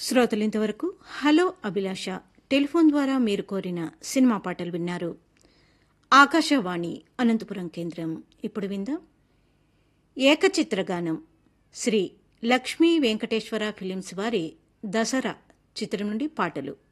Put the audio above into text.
శ్రోతలు ఇంతవరకు హలో అభిలాష టెలిఫోన్ ద్వారా మీరు కోరిన సినిమా పాటలు విన్నారు. ఆకాశవాణి అనంతపురం కేంద్రం. ఇప్పుడు విందాం ఏకచిత్రగానం. శ్రీ లక్ష్మీ వెంకటేశ్వర ఫిలిమ్స్ వారి దసరా చిత్రం నుండి పాటలు.